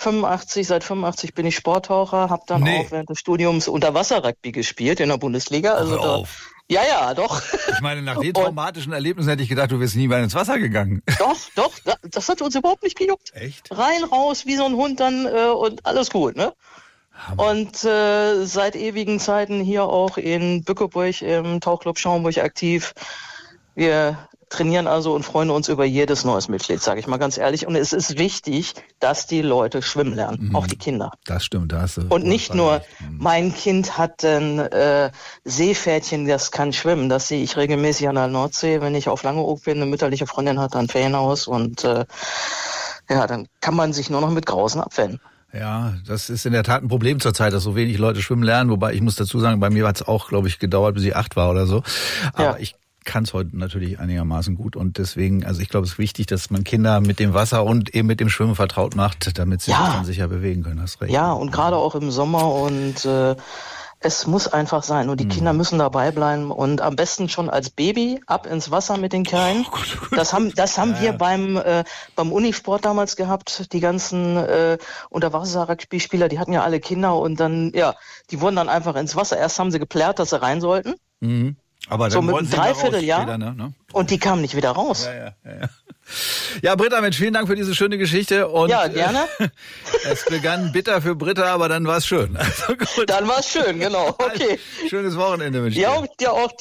seit 85 bin ich Sporttaucher, habe dann auch während des Studiums Unterwasser-Rugby gespielt in der Bundesliga. Also ja, doch. Ich meine, nach den traumatischen Erlebnissen hätte ich gedacht, du wärst nie mehr ins Wasser gegangen. Doch, das hat uns überhaupt nicht gejuckt. Echt? Rein, raus, wie so ein Hund dann und alles gut, ne? Hammer. Und seit ewigen Zeiten hier auch in Bückeburg im Tauchclub Schaumburg aktiv. Wir trainieren also und freuen uns über jedes neues Mitglied, sage ich mal ganz ehrlich. Und es ist wichtig, dass die Leute schwimmen lernen, auch die Kinder. Das stimmt, da hast du. Und nicht nur, mein Kind hat ein Seepferdchen, das kann schwimmen. Das sehe ich regelmäßig an der Nordsee, wenn ich auf Langeoog bin. Eine mütterliche Freundin hat ein Ferienhaus und dann kann man sich nur noch mit Grausen abwenden. Ja, das ist in der Tat ein Problem zurzeit, dass so wenig Leute schwimmen lernen. Wobei ich muss dazu sagen, bei mir hat es auch, glaube ich, gedauert, bis ich 8 war oder so. Aber ich kann es heute natürlich einigermaßen gut und deswegen, also ich glaube, es ist wichtig, dass man Kinder mit dem Wasser und eben mit dem Schwimmen vertraut macht, damit sie sich dann sicher bewegen können. Hast recht. Ja, und gerade auch im Sommer und es muss einfach sein und die Kinder müssen dabei bleiben und am besten schon als Baby ab ins Wasser mit den Kleinen. Oh Gott. Das haben wir beim Unisport damals gehabt. Die ganzen Unterwasser-Rugby-Spieler, die hatten ja alle Kinder und dann, die wurden dann einfach ins Wasser. Erst haben sie geplärt, dass sie rein sollten. Mhm. Aber dann so mit einem Dreivierteljahr später, ne? Und die kamen nicht wieder raus. Ja, Britta, Mensch, vielen Dank für diese schöne Geschichte. Und ja, gerne. Es begann bitter für Britta, aber dann war es schön. Also gut. Dann war es schön, genau. Okay. Schönes Wochenende wünsche ich dir. Ja, dir auch.